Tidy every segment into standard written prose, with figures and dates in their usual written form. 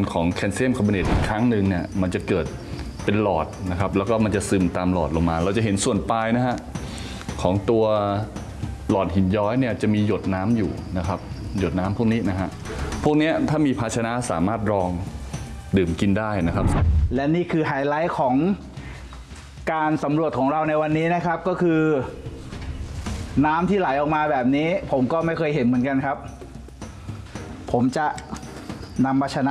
ของแคลเซียมคาร์บอเนตอีกครั้งหนึ่งเนี่ยมันจะเกิดเป็นหลอดนะครับแล้วก็มันจะซึมตามหลอดลงมาเราจะเห็นส่วนปลายนะฮะของตัวหลอดหินย้อยเนี่ยจะมีหยดน้ำอยู่นะครับหยดน้ำพวกนี้นะฮะพวกนี้ถ้ามีภาชนะสามารถรองดื่มกินได้นะครับและนี่คือไฮไลท์ของการสำรวจของเราในวันนี้นะครับก็คือน้ำที่ไหลออกมาแบบนี้ผมก็ไม่เคยเห็นเหมือนกันครับผมจะนำภาชนะ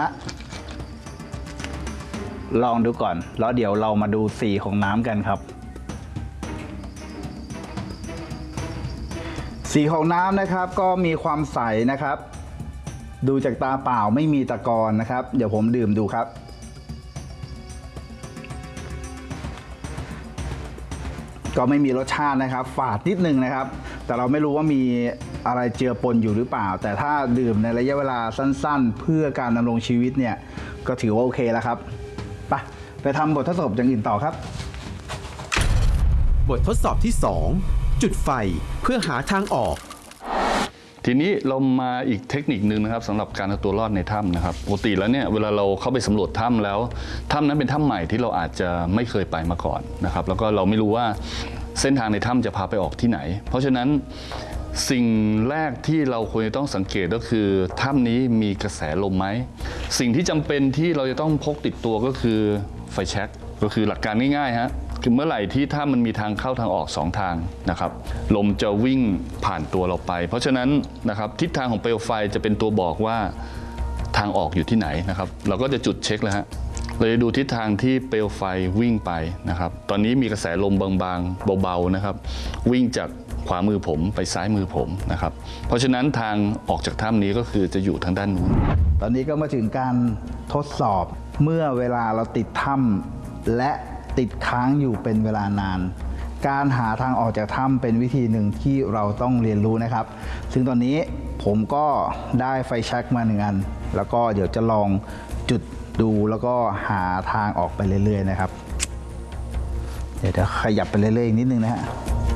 ลองดูก่อนแล้วเดี๋ยวเรามาดูสีของน้ำกันครับสีของน้ำนะครับก็มีความใสนะครับดูจากตาเปล่าไม่มีตะกอนนะครับเดี๋ยวผมดื่มดูครับก็ไม่มีรสชาตินะครับฝาดนิดนึงนะครับแต่เราไม่รู้ว่ามีอะไรเจือปนอยู่หรือเปล่าแต่ถ้าดื่มในระยะเวลาสั้นๆเพื่อการดำรงชีวิตเนี่ยก็ถือว่าโอเคแล้วครับไปทำบททดสอบอย่างอื่นต่อครับบททดสอบที่ 2 จุดไฟเพื่อหาทางออกทีนี้เรามาอีกเทคนิคนึงนะครับสำหรับการเอาตัวรอดในถ้ำนะครับปกติแล้วเนี่ยเวลาเราเข้าไปสำรวจถ้ำแล้วถ้ำนั้นเป็นถ้ำใหม่ที่เราอาจจะไม่เคยไปมาก่อนนะครับแล้วก็เราไม่รู้ว่าเส้นทางในถ้ำจะพาไปออกที่ไหนเพราะฉะนั้นสิ่งแรกที่เราควรจะต้องสังเกตก็คือถ้ำนี้มีกระแสลมไหมสิ่งที่จำเป็นที่เราจะต้องพกติดตัวก็คือไฟแช็กก็คือหลักการง่ายๆฮะคือเมื่อไหร่ที่ถ้ามันมีทางเข้าทางออก2ทางนะครับลมจะวิ่งผ่านตัวเราไปเพราะฉะนั้นนะครับทิศทางของเปลวไฟจะเป็นตัวบอกว่าทางออกอยู่ที่ไหนนะครับเราก็จะจุดเช็คแล้วฮะเราจะดูทิศทางที่เปลวไฟวิ่งไปนะครับตอนนี้มีกระแสลมบางๆเบาๆนะครับวิ่งจากขวามือผมไปซ้ายมือผมนะครับเพราะฉะนั้นทางออกจากถ้ำนี้ก็คือจะอยู่ทางด้านนู้นตอนนี้ก็มาถึงการทดสอบเมื่อเวลาเราติดถ้ำและติดค้างอยู่เป็นเวลานานการหาทางออกจากถ้ำเป็นวิธีหนึ่งที่เราต้องเรียนรู้นะครับซึ่งตอนนี้ผมก็ได้ไฟแช็กมา1 อันแล้วก็เดี๋ยวจะลองจุดดูแล้วก็หาทางออกไปเรื่อยๆนะครับเดี๋ยวจะขยับไปเรื่อยๆนิดนึงนะฮะ